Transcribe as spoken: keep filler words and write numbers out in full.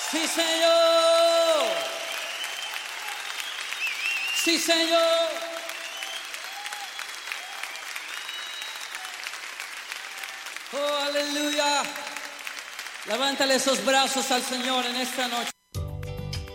Sí, Señor. Sí, Señor. Oh, aleluya. Levántale esos brazos al Señor en esta noche.